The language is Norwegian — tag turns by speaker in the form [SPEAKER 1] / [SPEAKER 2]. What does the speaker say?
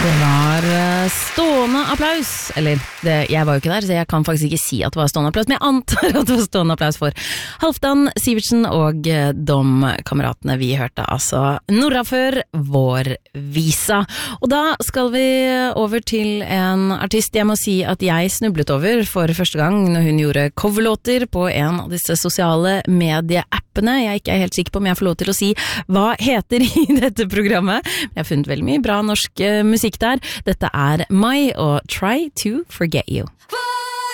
[SPEAKER 1] Det var stående applaus, eller jeg var jo ikke der, så jeg kan faktisk ikke si at det var stående applaus, men jeg antar at det var stående applaus for Halvdan Sivertsen og de kameratene vi hørte, altså Norrafør, vår visa. Og da skal vi over til en artist jeg må si at jeg snublet over for første gang når hun gjorde coverlåter på en av disse sosiale medieappene. Jeg er ikke helt sikker på om jeg får lov til å si hva heter i dette programmet, men jeg har funnet veldig mye bra norsk musikk der. Dette er Mai og Try to Forget You.